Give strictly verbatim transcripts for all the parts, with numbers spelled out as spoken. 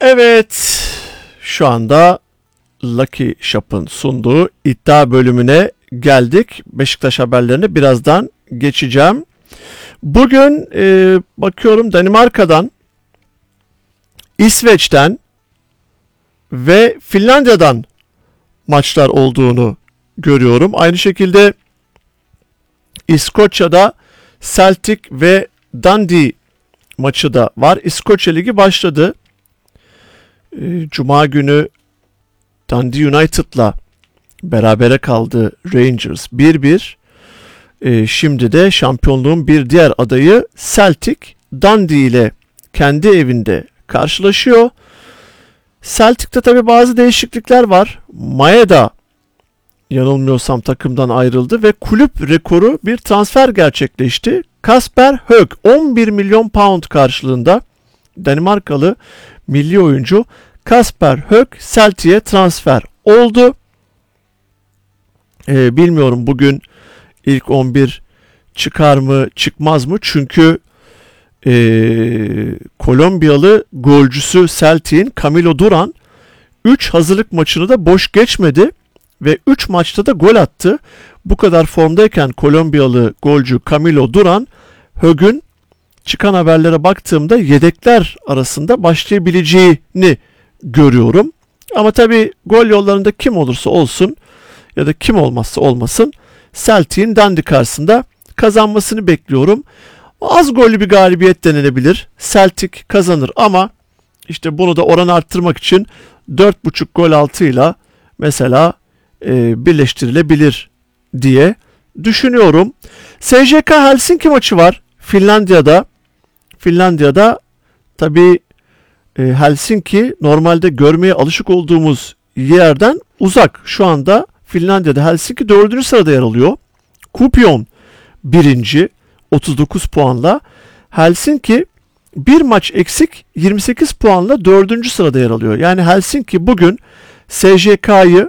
Evet, şu anda Lucky Shop'ın sunduğu iddia bölümüne geldik. Beşiktaş haberlerine birazdan geçeceğim. Bugün e, bakıyorum Danimarka'dan, İsveç'ten ve Finlandiya'dan maçlar olduğunu görüyorum. Aynı şekilde İskoçya'da Celtic ve Dundee maçı da var. İskoçya Ligi başladı. Cuma günü Dundee United'la berabere kaldı Rangers bir bir. E, şimdi de şampiyonluğun bir diğer adayı Celtic Dundee ile kendi evinde karşılaşıyor. Celtic'te tabii bazı değişiklikler var. Maeda yanılmıyorsam takımdan ayrıldı ve kulüp rekoru bir transfer gerçekleşti. Kasper Høeg on bir milyon pound karşılığında Danimarkalı milli oyuncu Kasper Høeg Celtic'e transfer oldu. Ee, bilmiyorum bugün ilk on bir çıkar mı çıkmaz mı? Çünkü ee, Kolombiyalı golcüsü Celtic'in Camilo Duran üç hazırlık maçını da boş geçmedi ve üç maçta da gol attı. Bu kadar formdayken Kolombiyalı golcü Camilo Duran, Høeg'ün çıkan haberlere baktığımda yedekler arasında başlayabileceğini görüyorum. Ama tabii gol yollarında kim olursa olsun ya da kim olmazsa olmasın Celtic'in Dundee karşısında kazanmasını bekliyorum. Az gollü bir galibiyet denilebilir. Celtic kazanır ama işte bunu da oran arttırmak için dört buçuk gol altıyla mesela e, birleştirilebilir diye düşünüyorum. S J K Helsinki maçı var Finlandiya'da. Finlandiya'da tabii e, Helsinki normalde görmeye alışık olduğumuz yerden uzak. Şu anda Finlandiya'da Helsinki dördüncü sırada yer alıyor. Kuopio birinci otuz dokuz puanla. Helsinki bir maç eksik yirmi sekiz puanla dördüncü sırada yer alıyor. Yani Helsinki bugün S J K'yı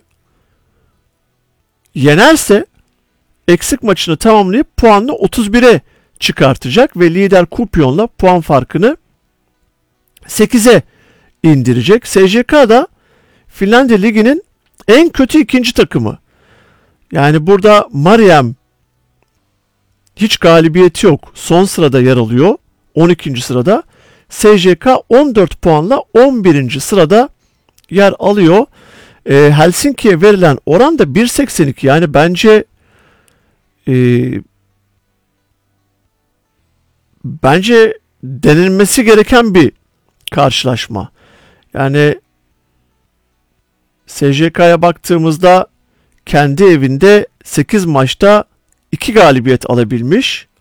yenerse eksik maçını tamamlayıp puanını otuz bire çıkartacak ve lider Kuopio'nla puan farkını sekize indirecek. S J K da Finlandiya Ligi'nin en kötü ikinci takımı. Yani burada Mariem hiç galibiyeti yok. Son sırada yer alıyor. on ikinci sırada. S J K on dört puanla on birinci sırada yer alıyor. E, Helsinki'ye verilen oran da bir virgül seksen iki. Yani bence e, bence denilmesi gereken bir karşılaşma. Yani S J K'ya baktığımızda kendi evinde sekiz maçta iki galibiyet alabilmiş.